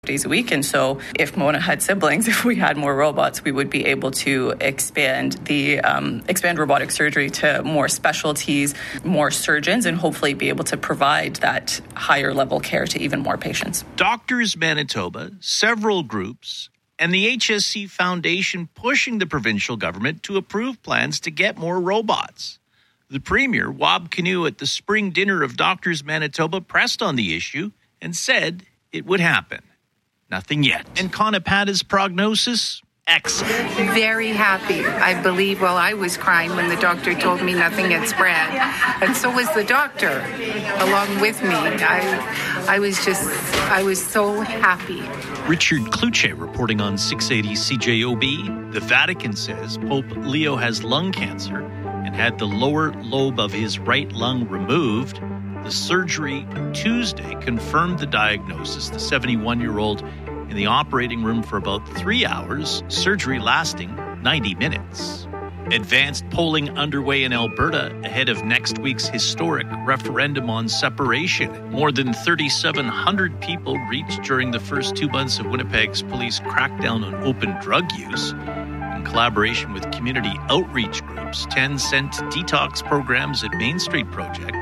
days a week. And so if Mona had siblings, if we had more robots, we would be able to expand robotic surgery to more specialties, more surgeons, and hopefully be able to provide that higher level care to even more patients. Doctors Manitoba, several groups, and the HSC Foundation pushing the provincial government to approve plans to get more robots. The Premier, Wab Kinew, at the spring dinner of Doctors Manitoba pressed on the issue and said it would happen. Nothing yet. And Conapata's prognosis? Excellent. Very happy. I believe, I was crying when the doctor told me nothing had spread. And so was the doctor along with me. I was so happy. Richard Kluche reporting on 680 CJOB. The Vatican says Pope Leo has lung cancer and had the lower lobe of his right lung removed. The surgery Tuesday confirmed the diagnosis. The 71-year-old in the operating room for about 3 hours, surgery lasting 90 minutes. Advanced polling underway in Alberta ahead of next week's historic referendum on separation. More than 3,700 people reached during the first 2 months of Winnipeg's police crackdown on open drug use. In collaboration with community outreach groups, 10-cent detox programs at Main Street Project,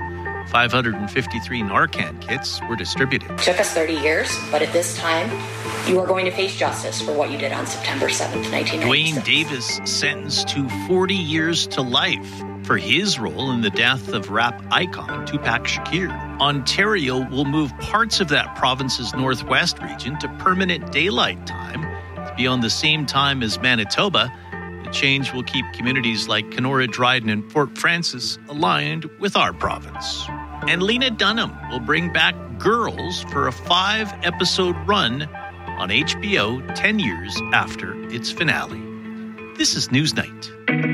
553 Narcan kits were distributed. It took us 30 years, but at this time, you are going to face justice for what you did on September 7th, 1996. Dwayne Davis sentenced to 40 years to life for his role in the death of rap icon Tupac Shakur. Ontario will move parts of that province's northwest region to permanent daylight time to be on the same time as Manitoba. The change will keep communities like Kenora, Dryden, and Fort Francis aligned with our province. And Lena Dunham will bring back Girls for a 5-episode run on HBO 10 years after its finale. This is Newsnight.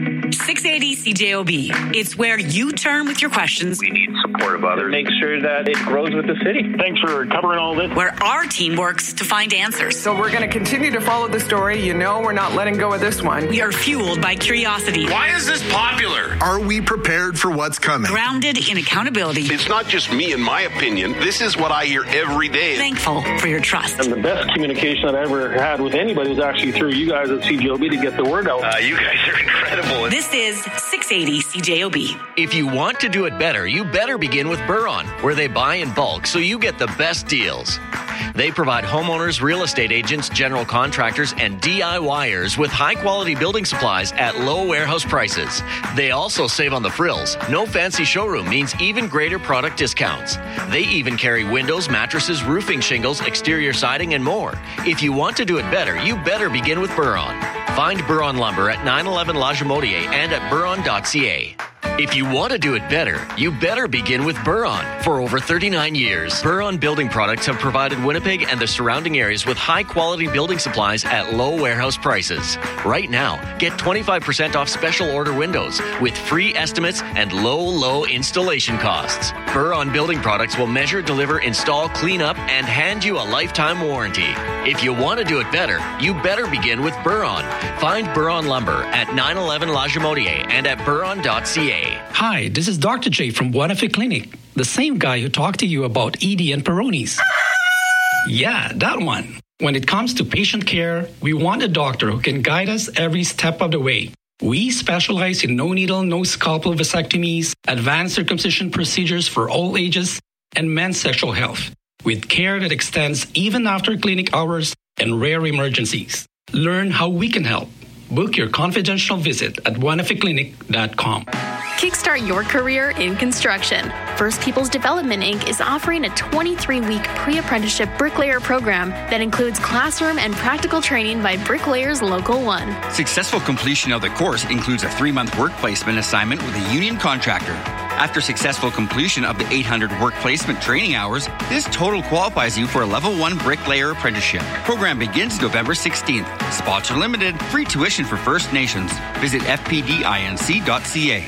680 CJOB. It's where you turn with your questions. We need support of others. Make sure that it grows with the city. Thanks for covering all this. Where our team works to find answers. So we're going to continue to follow the story. You know we're not letting go of this one. We are fueled by curiosity. Why is this popular? Are we prepared for what's coming? Grounded in accountability. It's not just me and my opinion. This is what I hear every day. Thankful for your trust. And the best communication I've ever had with anybody was actually through you guys at CJOB to get the word out. You guys are incredible. This is 680 CJOB. If you want to do it better, you better begin with Buron, where they buy in bulk so you get the best deals. They provide homeowners, real estate agents, general contractors, and DIYers with high-quality building supplies at low warehouse prices. They also save on the frills. No fancy showroom means even greater product discounts. They even carry windows, mattresses, roofing shingles, exterior siding, and more. If you want to do it better, you better begin with Buron. Find Buron Lumber at 911 La Jamodier and at buron.ca. If you want to do it better, you better begin with Buron. For over 39 years, Buron Building Products have provided Winnipeg and the surrounding areas with high-quality building supplies at low warehouse prices. Right now, get 25% off special order windows with free estimates and low installation costs. Buron Building Products will measure, deliver, install, clean up, and hand you a lifetime warranty. If you want to do it better, you better begin with Buron. Find Buron Lumber at 911 La Jamodier and at buron.ca. Hi, this is Dr. J from Buonafe Clinic, the same guy who talked to you about ED and Peyronie's. Yeah, that one. When it comes to patient care, we want a doctor who can guide us every step of the way. We specialize in no-needle, no-scalpel vasectomies, advanced circumcision procedures for all ages, and men's sexual health, with care that extends even after clinic hours and rare emergencies. Learn how we can help. Book your confidential visit at buonafeclinic.com. Kickstart your career in construction. First Peoples Development, Inc. is offering a 23-week pre-apprenticeship bricklayer program that includes classroom and practical training by Bricklayers Local 1. Successful completion of the course includes a 3-month work placement assignment with a union contractor. After successful completion of the 800 work placement training hours, this total qualifies you for a Level 1 bricklayer apprenticeship. Program begins November 16th. Spots are limited. Free tuition for First Nations. Visit fpdinc.ca.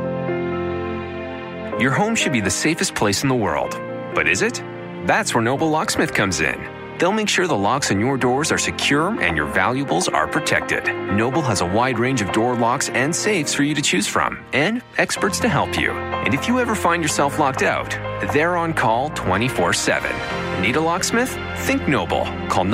Your home should be the safest place in the world. But is it? That's where Noble Locksmith comes in. They'll make sure the locks on your doors are secure and your valuables are protected. Noble has a wide range of door locks and safes for you to choose from, and experts to help you. And if you ever find yourself locked out, they're on call 24/7. Need a locksmith? Think Noble. Call